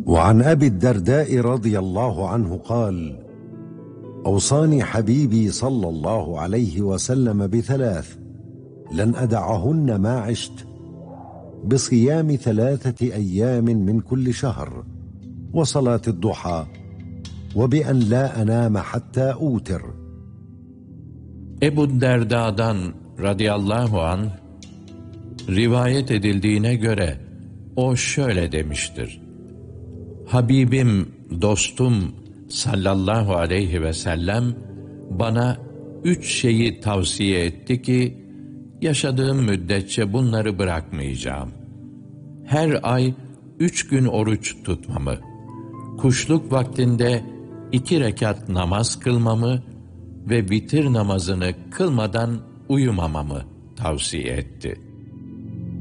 وعن أبي الدرداء رضي الله عنه قال: أوصاني حبيبي صلى الله عليه وسلم بثلاث لن أدعهن ما عشت: بصيام 3 أيام من كل شهر، وصلاة الضحى، وبأن لا أنام حتى أوتر. Ebu Derda'dan radıyallahu anh rivayet edildiğine göre o şöyle demiştir: Habibim, dostum sallallahu aleyhi ve sellem bana 3 şeyi tavsiye etti ki yaşadığım müddetçe bunları bırakmayacağım. Her ay 3 gün oruç tutmamı, kuşluk vaktinde 2 rekat namaz kılmamı ve vitir namazını kılmadan uyumamamı tavsiye etti.